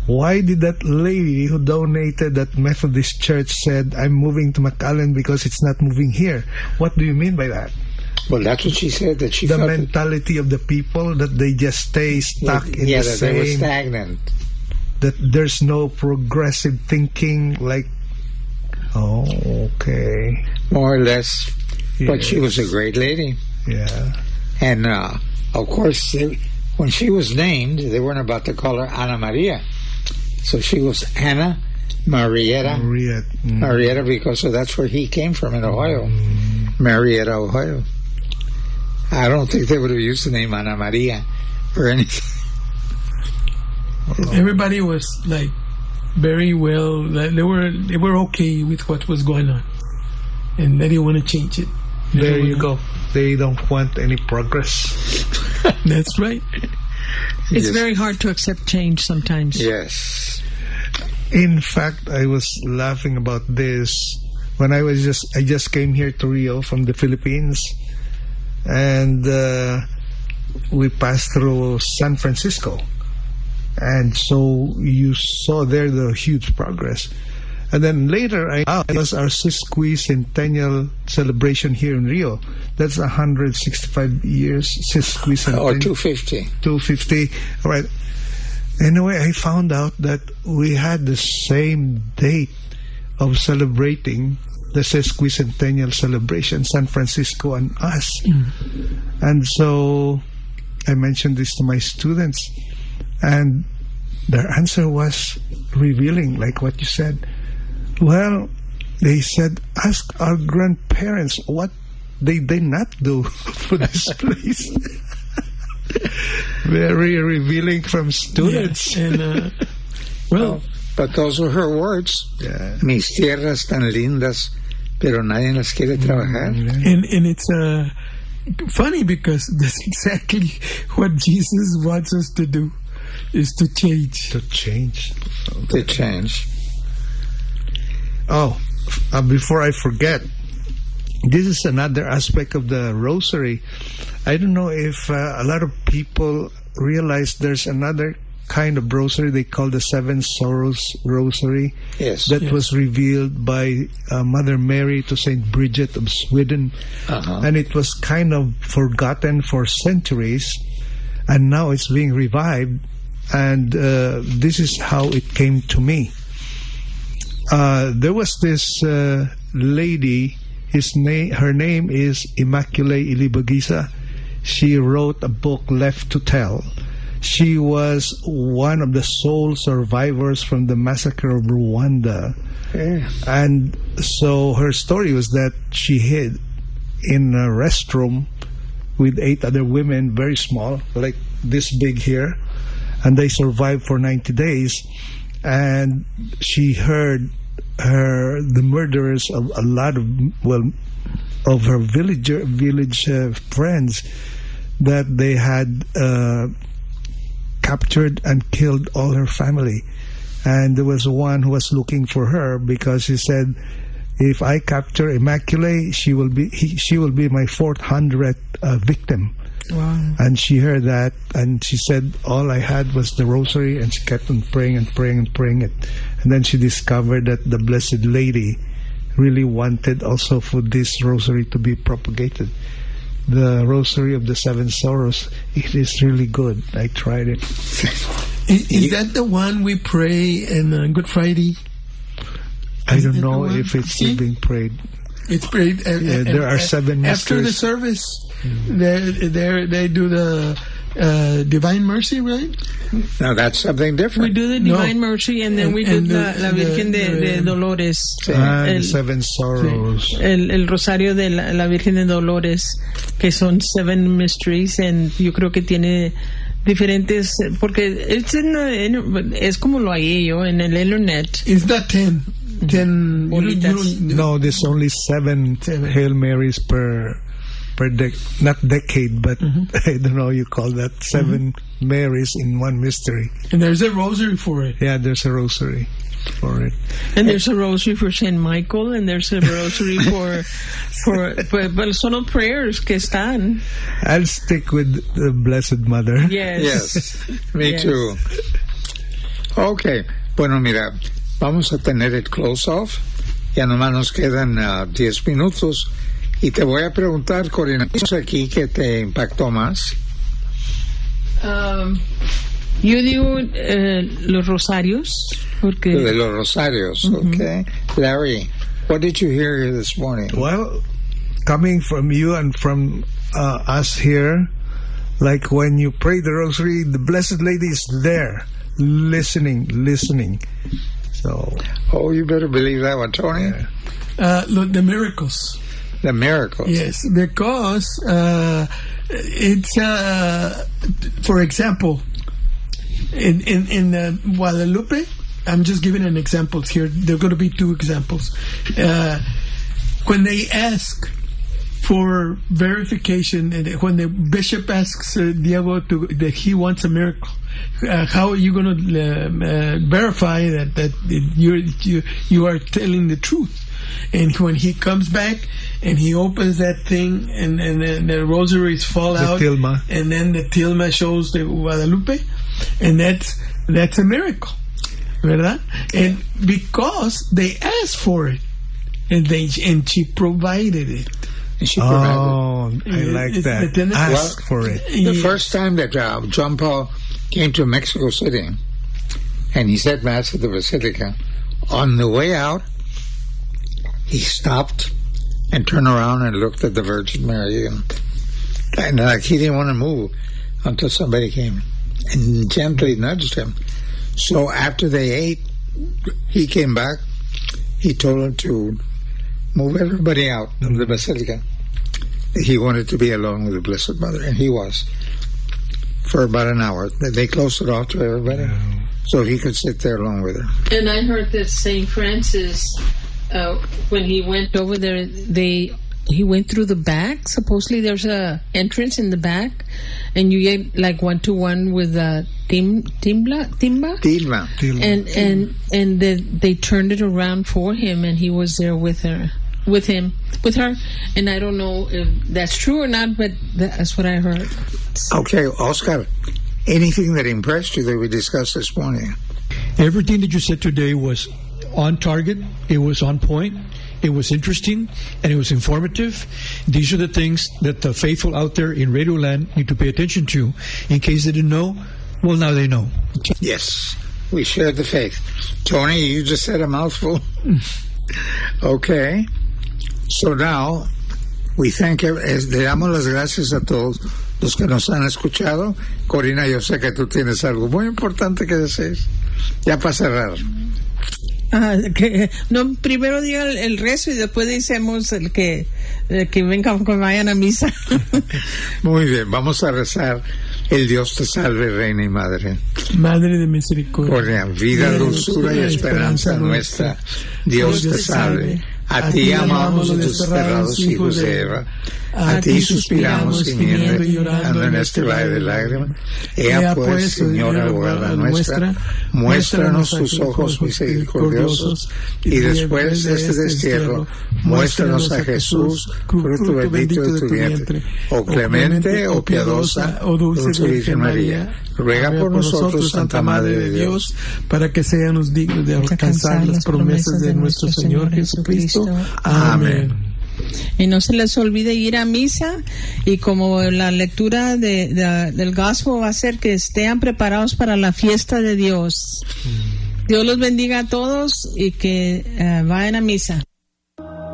why did that lady who donated that Methodist church said, I'm moving to McAllen because it's not moving here? What do you mean by that? Well, that's what she said, that she the felt mentality of the people, that they just stay stuck in the that same... they were stagnant. That there's no progressive thinking, like... Oh, okay. More or less. Yes. But she was a great lady. Yeah. And, of course, when she was named, they weren't about to call her Ana Maria. So she was Ana Marietta. Marietta, because that's where he came from, in Ohio. Marietta, Ohio. I don't think they would have used the name Ana Maria or anything. Everybody was like very well. They were okay with what was going on, and they didn't want to change it. There you go. They don't want any progress. That's right. It's very hard to accept change sometimes. Yes. In fact, I was laughing about this when I just came here to Rio from the Philippines, and we passed through San Francisco, and so you saw there the huge progress. And then later, it was our sesquicentennial celebration here in Rio. That's 165 years, sesquicentennial. Or 250. 250, right. Anyway, I found out that we had the same date of celebrating the sesquicentennial celebration, San Francisco and us. And so I mentioned this to my students, and their answer was revealing, like what you said. Well, they said, ask our grandparents what they did not do for this place. Very revealing from students. Yeah. And, well, but those were her words. Yeah. Mis tierras tan lindas, pero nadie las quiere trabajar. And it's funny because that's exactly what Jesus wants us to do, is to change. To change. To change. Oh, before I forget, this is another aspect of the rosary. I don't know if a lot of people realize there's another kind of rosary they call the Seven Sorrows Rosary. Yes. That was revealed by Mother Mary to Saint Bridget of Sweden. And it was kind of forgotten for centuries, and now it's being revived. And this is how it came to me. There was this lady. Her name is Immaculée Ilibagiza. She wrote a book, Left to Tell. She was one of the sole survivors from the massacre of Rwanda. Yeah. And so her story was that she hid in a restroom with 8 other women, very small, like this big here, and they survived for 90 days. And she heard the murderers of a lot of her village friends, that they had captured and killed all her family. And there was one who was looking for her because he said, if I capture Immaculée, she will be my 400th victim. Wow. And she heard that, and she said, all I had was the rosary, and she kept on praying and praying and praying it. And then she discovered that the Blessed Lady really wanted also for this rosary to be propagated. The Rosary of the Seven Sorrows, it is really good. I tried it. Is that the one we pray on Good Friday? I don't know if it's still being prayed. It's prayed. There are 7 mysteries. After the service, they do the Divine Mercy, right? No, that's something different. We do the Divine Mercy, and then we do la Virgen de Dolores. The Seven Sorrows. El Rosario de la Virgen de Dolores, que son 7 mysteries, and yo creo que tiene diferentes, porque es como lo hay yo en el internet. It's not 10. 10 No, there's only 7 Hail Marys per not decade, but I don't know how you call that, 7 Marys in one mystery. And there's a rosary for it. Yeah, there's a rosary for it. And there's a rosary for Saint Michael, and there's a rosary for solo prayers que están. I'll stick with the Blessed Mother. Yes. Me too. Ok, bueno, mira, vamos a tener el close-off. Ya nomás nos quedan 10 minutos. Y te voy a preguntar, Corina, ¿qué es aquí que te impactó más? Yo digo los rosarios. Porque... De los rosarios, okay. Larry, what did you hear here this morning? Well, coming from you and from us here, like when you pray the rosary, the Blessed Lady is there, listening. So, oh, you better believe that one, Tony. The miracles. The miracles. Yes, because it's, for example, in Guadalupe, I'm just giving an examples here. There are going to be 2 examples. When they ask for verification, when the bishop asks Diego that he wants a miracle, how are you going to verify that you are telling the truth? And when he comes back and he opens that thing and the rosaries fall out, tilma. And then the tilma shows the Guadalupe, and that's a miracle, ¿verdad? And because they asked for it, and she provided it. I like that. Ask for it. The first time that John Paul came to Mexico City, and he said Mass at the Basilica, on the way out, he stopped and turned around and looked at the Virgin Mary, and like he didn't want to move until somebody came and gently nudged him. So after they ate, he came back. He told him to move everybody out of the Basilica. He wanted to be alone with the Blessed Mother, and he was for about an hour. They closed it off to everybody, so he could sit there alone with her. And I heard that St. Francis, when he went over there, he went through the back. Supposedly there's a entrance in the back, and you get like 1-to-1 with Timba, and they turned it around for him, and he was there with her, and I don't know if that's true or not, but that's what I heard. Okay, Oscar, anything that impressed you that we discussed this morning? Everything that you said today was on target. It was on point. It was interesting, and it was informative. These are the things that the faithful out there in Radio Land need to pay attention to. In case they didn't know, well, now they know. Yes, we shared the faith. Tony, you just said a mouthful. Okay. So now, we thank le damos las gracias a todos los que nos han escuchado. Corina, yo sé que tú tienes algo muy importante que decir. Ya para cerrar. No, primero diga el rezo y después decimos que vengan, que vayan a misa. Muy bien, vamos a rezar. El Dios te salve, Reina y Madre. Madre de misericordia. Vida, dulzura y esperanza nuestra. Dios te salve. A ti amamos los desterrados hijos de Eva. A ti suspiramos gimiendo y llorando en este valle de lágrimas. Ea pues, Señora abogada nuestra, muéstranos tus ojos misericordiosos, y después de este destierro, muéstranos a Jesús, fruto bendito de tu vientre. Oh clemente, oh piadosa, oh dulce Virgen María, ruega por nosotros, Santa Madre de Dios, para que seamos dignos de alcanzar las promesas de nuestro Señor Jesucristo. Amén. Y no se les olvide ir a misa, y como la lectura del Gospel va a ser que estén preparados para la fiesta de Dios. Dios los bendiga a todos y que vayan a misa.